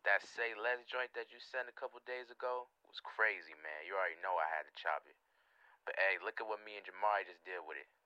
that Say Less joint that you sent a couple days ago was crazy, man. You already know I had to chop it. But hey, look at what me and Jamari just did with it.